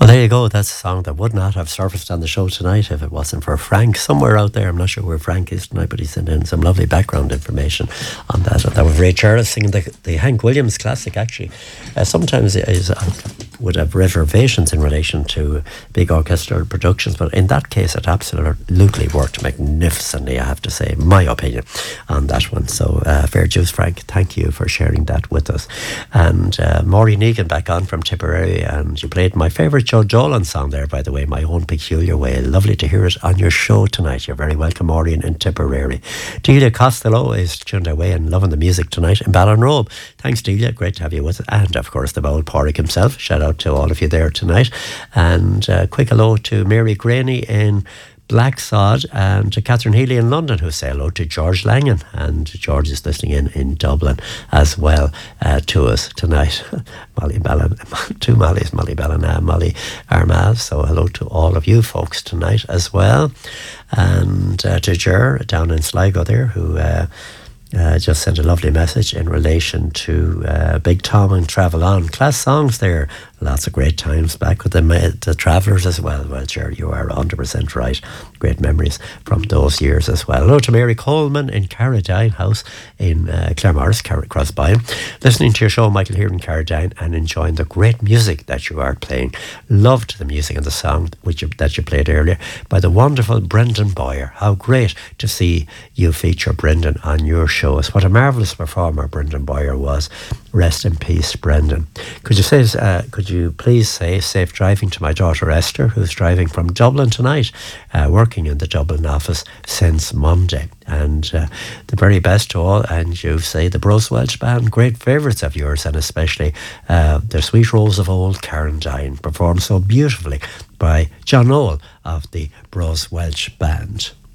Well, there you go. That's a song that would not have surfaced on the show tonight if it wasn't for Frank. Somewhere out there, I'm not sure where Frank is tonight, but he sent in some lovely background information on that. That was Ray Charles singing the Hank Williams classic, actually. Sometimes it is, would have reservations in relation to big orchestral productions, but in that case, it absolutely worked magnificently, I have to say, my opinion on that one. So, fair dues, Frank. Thank you for sharing that with us. And Maureen Egan back on from Tipperary, and you played my favourite Joe Dolan song there, by the way, My Own Peculiar Way. Lovely to hear it on your show tonight. You're very welcome, Maureen in Tipperary. Delia Costello is tuned away and loving the music tonight in Ballinrobe. Thanks, Delia. Great to have you with us. And, of course, the Bowl Porrick himself. Shout out to all of you there tonight. And quick hello to Mary Graney in Blacksod and to Catherine Healy in London, who say hello to George Langan, and George is listening in Dublin as well to us tonight. Molly Ballin, two Mollys, Molly Ballin and Molly Armagh, so hello to all of you folks tonight as well. And to Ger down in Sligo there, who just sent a lovely message in relation to Big Tom and Travel On. Class songs there. Lots of great times back with the Travellers as well. Well, sure, you are 100% right. Great memories from those years as well. Hello to Mary Coleman in Carradine House in Claremorris, Crossbine. Listening to your show, Michael, here in Carradine, and enjoying the great music that you are playing. Loved the music and the song that you played earlier by the wonderful Brendan Boyer. How great to see you feature Brendan on your shows. What a marvellous performer Brendan Boyer was. Rest in peace, Brendan. Could you please say safe driving to my daughter Esther, who's driving from Dublin tonight, working in the Dublin office since Monday. And the very best to all. And you say the Bros Welsh Band, great favourites of yours, and especially the Sweet Rose of Old Carradine, performed so beautifully by John Noel of the Bros Welsh Band.